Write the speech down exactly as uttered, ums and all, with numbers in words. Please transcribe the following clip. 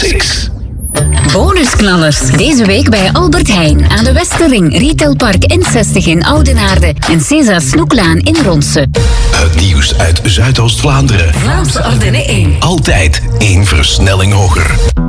Classics. Bonusknallers. Deze week bij Albert Heijn aan de Westerring, Retailpark N zestig in Oudenaarde en César Snoeklaan in Ronse. Het nieuws uit Zuidoost-Vlaanderen. Vlaamse Ardennen één. Altijd één versnelling hoger.